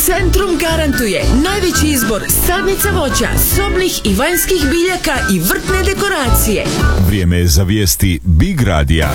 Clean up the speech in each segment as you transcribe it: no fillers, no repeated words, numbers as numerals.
Centrum garantuje najveći izbor sadnica voća, sobnih i vanjskih biljaka i vrtne dekoracije. Vrijeme je za vijesti Big Radija.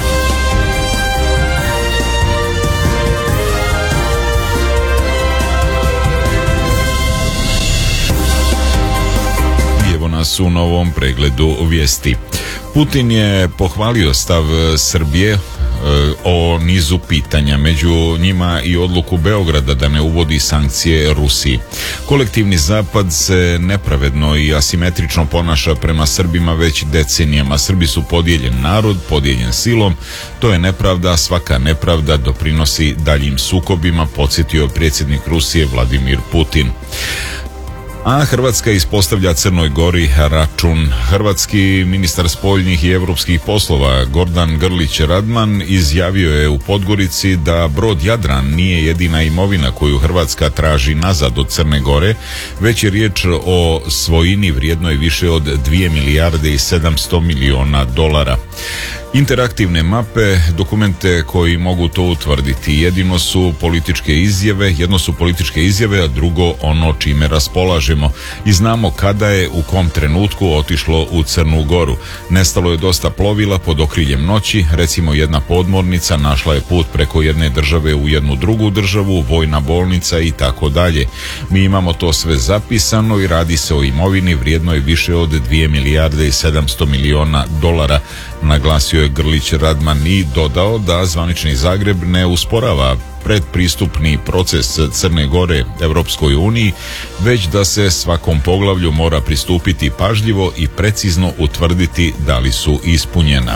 Evo nas u novom pregledu vijesti. Putin je pohvalio stav Srbije o nizu pitanja, među njima i odluku Beograda da ne uvodi sankcije Rusiji. Kolektivni zapad se nepravedno i asimetrično ponaša prema Srbima već decenijama. Srbi su podijeljen narod, podijeljen silom. To je nepravda, svaka nepravda doprinosi daljim sukobima, podsjetio predsjednik Rusije Vladimir Putin. A Hrvatska ispostavlja Crnoj Gori račun. Hrvatski ministar spoljnih i europskih poslova Gordan Grlić Radman izjavio je u Podgorici da brod Jadran nije jedina imovina koju Hrvatska traži nazad od Crne Gore, već je riječ o svojini vrijednoj više od 2 milijarde i 700 miliona dolara. Interaktivne mape, dokumente koji mogu to utvrditi, jedno su političke izjave, a drugo ono čime raspolažemo i znamo kada je u kom trenutku otišlo u Crnu Goru. Nestalo je dosta plovila pod okriljem noći, recimo jedna podmornica našla je put preko jedne države u jednu drugu državu, vojna bolnica i tako dalje. Mi imamo to sve zapisano i radi se o imovini vrijednoj više od 2 milijarde i 700 miliona dolara, naglasio je Grlić Radman i dodao da zvanični Zagreb ne usporava predpristupni proces Crne Gore Europskoj uniji, već da se svakom poglavlju mora pristupiti pažljivo i precizno utvrditi da li su ispunjena.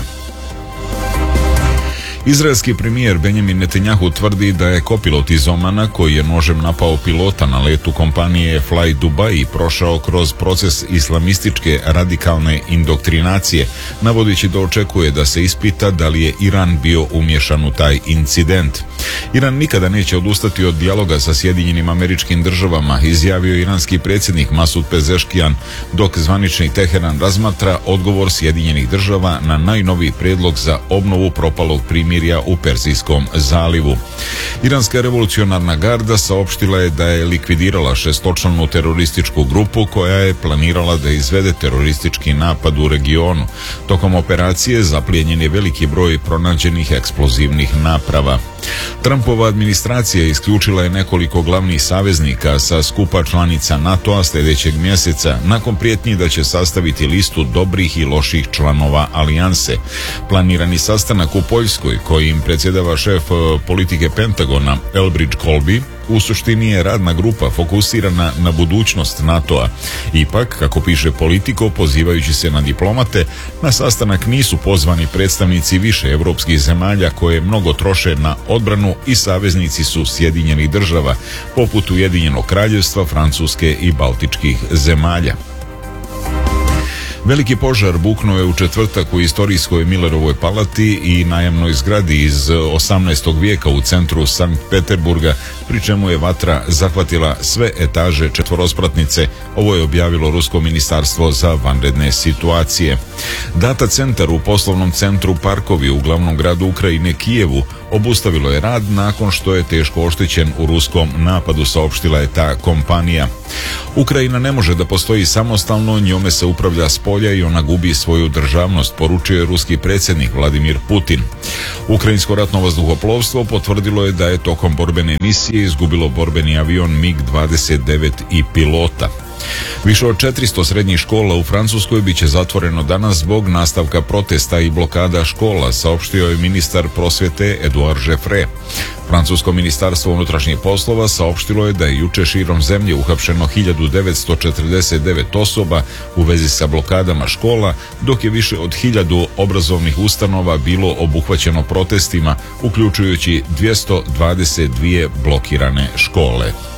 Izraelski premijer Benjamin Netanjahu tvrdi da je kopilot iz Omana koji je nožem napao pilota na letu kompanije Fly Dubai prošao kroz proces islamističke radikalne indoktrinacije, navodeći da očekuje da se ispita da li je Iran bio umješan u taj incident. Iran nikada neće odustati od dijaloga sa Sjedinjenim Američkim Državama, izjavio iranski predsjednik Masud Pezeškijan, dok zvanični Teheran razmatra odgovor Sjedinjenih Država na najnoviji prijedlog za obnovu propalog primirja u Perzijskom zalivu. Iranska revolucionarna garda saopštila je da je likvidirala 6-članu terorističku grupu koja je planirala da izvede teroristički napad u regionu. Tokom operacije zaplijenjen je veliki broj pronađenih eksplozivnih naprava. Trumpova administracija isključila je nekoliko glavnih saveznika sa skupa članica NATO-a sljedećeg mjeseca nakon prijetnji da će sastaviti listu dobrih i loših članova alijanse. Planirani sastanak u Poljskoj, kojim predsjedava šef politike Pentagona Elbridge Colby, u suštini je radna grupa fokusirana na budućnost NATO-a. Ipak, kako piše Politico, pozivajući se na diplomate, na sastanak nisu pozvani predstavnici više europskih zemalja koje mnogo troše na odbranu i saveznici su Sjedinjenih Država, poput Ujedinjenog Kraljevstva, Francuske i Baltičkih zemalja. Veliki požar buknuo je u četvrtak u istorijskoj Millerovoj palati i najamnoj zgradi iz 18. vijeka u centru Sankt Peterburga, pri čemu je vatra zahvatila sve etaže četvorospratnice. Ovo je objavilo Rusko ministarstvo za vanredne situacije. Data centar u poslovnom centru Parkovi u glavnom gradu Ukrajine Kijevu obustavilo je rad nakon što je teško oštećen u ruskom napadu, saopštila je ta kompanija. Ukrajina ne može da postoji samostalno, njome se upravlja s polja i ona gubi svoju državnost, poručio je ruski predsjednik Vladimir Putin. Ukrajinsko ratno vazduhoplovstvo potvrdilo je da je tokom borbene misije izgubilo borbeni avion MiG-29 i pilota. Više od 400 srednjih škola u Francuskoj bit će zatvoreno danas zbog nastavka protesta i blokada škola, saopštio je ministar prosvjete Edouard Jeffrey. Francusko ministarstvo unutrašnjih poslova saopštilo je da je juče širom zemlje uhapšeno 1949 osoba u vezi sa blokadama škola, dok je više od 1000 obrazovnih ustanova bilo obuhvaćeno protestima, uključujući 222 blokirane škole.